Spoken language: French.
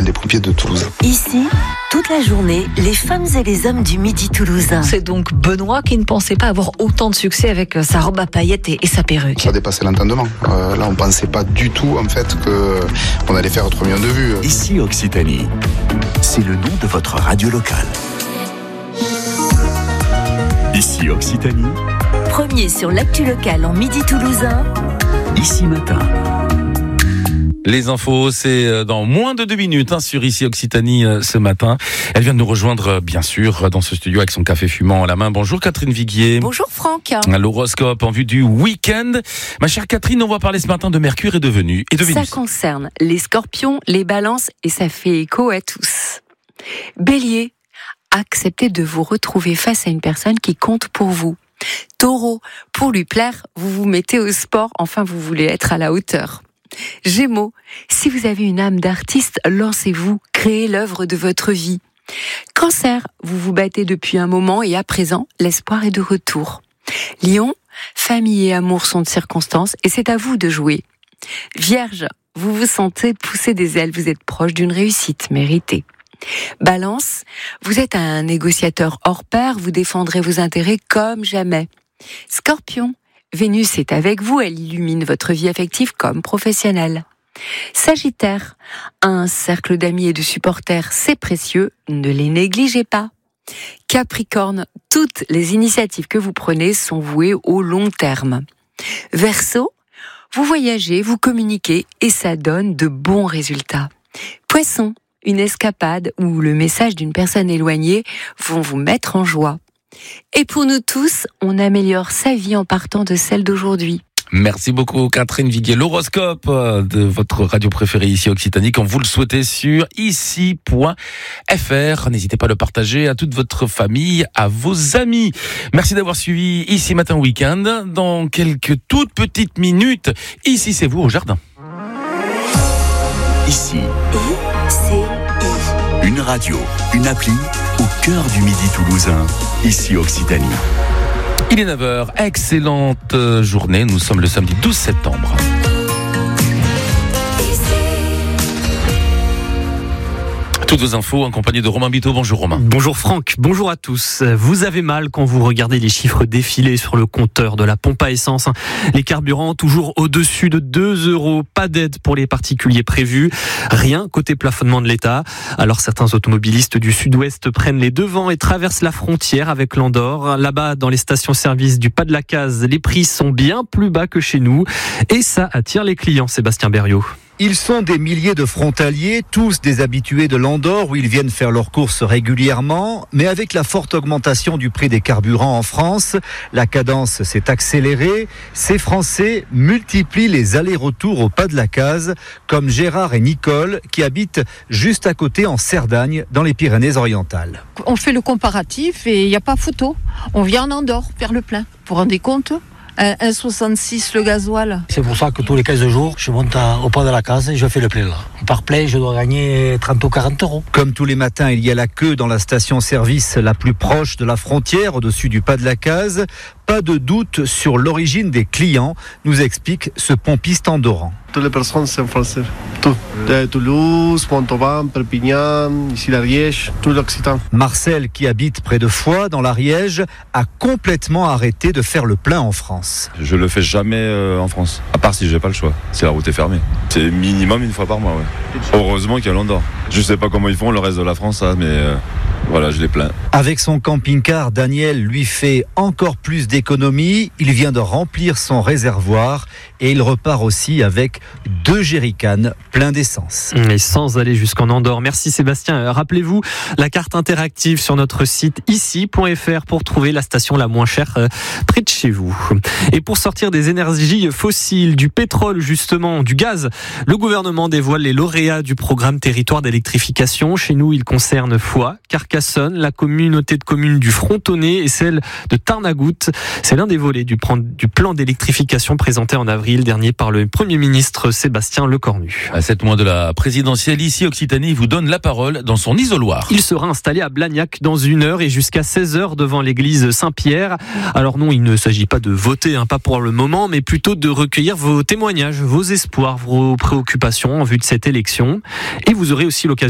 municipal des pompiers de Toulouse. Ici, toute la journée, les femmes et les hommes du Midi toulousain. C'est donc Benoît qui ne pensait pas avoir autant de succès avec sa robe à paillettes et sa perruque. Ça dépassait l'entendement. Là, on pensait pas du tout, en fait, qu'on allait faire 3 millions de vues. Ici Occitanie, c'est le nom de votre radio locale. Ici Occitanie, Premier sur l'actu locale en Midi toulousain. Ici Matin. Les infos, c'est dans moins de 2 minutes sur Ici Occitanie ce matin. Elle vient de nous rejoindre, bien sûr, dans ce studio avec son café fumant à la main. Bonjour Catherine Viguier. Bonjour Franck. L'horoscope en vue du week-end. Ma chère Catherine, on va parler ce matin de Mercure et de Vénus. Ça concerne les scorpions, les balances et ça fait écho à tous. Bélier, acceptez de vous retrouver face à une personne qui compte pour vous. Taureau, pour lui plaire, vous vous mettez au sport, enfin vous voulez être à la hauteur. Gémeaux, si vous avez une âme d'artiste, lancez-vous, créez l'œuvre de votre vie. Cancer, vous vous battez depuis un moment et à présent, l'espoir est de retour. Lion, famille et amour sont de circonstance et c'est à vous de jouer. Vierge, vous vous sentez pousser des ailes, vous êtes proche d'une réussite méritée. Balance, vous êtes un négociateur hors pair, vous défendrez vos intérêts comme jamais. Scorpion, Vénus est avec vous, elle illumine votre vie affective comme professionnelle. Sagittaire, un cercle d'amis et de supporters, c'est précieux, ne les négligez pas. Capricorne, toutes les initiatives que vous prenez sont vouées au long terme. Verseau, vous voyagez, vous communiquez et ça donne de bons résultats. Poisson, une escapade ou le message d'une personne éloignée vont vous mettre en joie. Et pour nous tous, on améliore sa vie en partant de celle d'aujourd'hui. Merci beaucoup Catherine Viguier. L'horoscope de votre radio préférée Ici Occitanie, quand vous le souhaitez, sur ici.fr. N'hésitez pas à le partager à toute votre famille, à vos amis. Merci d'avoir suivi Ici Matin Week-end. Dans quelques toutes petites minutes, ici c'est vous au jardin. Ici, une radio, une appli au cœur du Midi toulousain. Ici Occitanie. Il est 9h, excellente journée, nous sommes le samedi 12 septembre. Toutes vos infos en compagnie de Romain Biteau. Bonjour Romain. Bonjour Franck, bonjour à tous. Vous avez mal quand vous regardez les chiffres défiler sur le compteur de la pompe à essence. Les carburants toujours au-dessus de 2 €. Pas d'aide pour les particuliers prévus. Rien côté plafonnement de l'État. Alors certains automobilistes du sud-ouest prennent les devants et traversent la frontière avec l'Andorre. Là-bas, dans les stations-service du Pas de la Case, les prix sont bien plus bas que chez nous. Et ça attire les clients, Sébastien Berriot. Ils sont des milliers de frontaliers, tous des habitués de l'Andorre où ils viennent faire leurs courses régulièrement. Mais avec la forte augmentation du prix des carburants en France, la cadence s'est accélérée. Ces Français multiplient les allers-retours au Pas de la Case, comme Gérard et Nicole qui habitent juste à côté en Cerdagne, dans les Pyrénées-Orientales. On fait le comparatif et il n'y a pas photo. On vient en Andorre faire le plein. Vous vous rendez compte ? 1,66 le gasoil. C'est pour ça que tous les 15 jours, je monte au Pas de la Case et je fais le plein là. Par plein, je dois gagner 30 ou 40 €. Comme tous les matins, il y a la queue dans la station-service la plus proche de la frontière, au-dessus du Pas de la Case. Pas de doute sur l'origine des clients, nous explique ce pompiste andorran. Toutes les personnes sont françaises. Tout. De Toulouse, Montauban, Perpignan, ici l'Ariège, tout l'Occitan. Marcel, qui habite près de Foix, dans l'Ariège, a complètement arrêté de faire le plein en France. Je le fais jamais en France, à part si j'ai pas le choix. Si la route est fermée. C'est minimum 1 fois par mois, ouais. Heureusement qu'il y a l'Andorre. Je sais pas comment ils font le reste de la France, mais voilà, je les plains. Avec son camping-car, Daniel lui fait encore plus d'économies. Il vient de remplir son réservoir et il repart aussi avec 2 jerrycans pleins d'essence. Et sans aller jusqu'en Andorre. Merci Sébastien. Rappelez-vous la carte interactive sur notre site ici.fr pour trouver la station la moins chère près de chez vous. Et pour sortir des énergies fossiles, du pétrole justement, du gaz, le gouvernement dévoile les lauréats du programme territoire d'électrification. Chez nous, il concerne Foix, Carcassonne, la communauté de communes du Frontonnet et celle de Tarnagout. C'est l'un des volets du plan d'électrification présenté en avril dernier par le Premier ministre Sébastien Lecornu. À 7 mois de la présidentielle, Ici Occitanie vous donne la parole dans son isoloir. Il sera installé à Blagnac dans 1 heure et jusqu'à 16 heures devant l'église Saint-Pierre. Alors non, il ne s'agit pas de voter, pas pour le moment, mais plutôt de recueillir vos témoignages, vos espoirs, vos préoccupations en vue de cette élection. Et vous aurez aussi l'occasion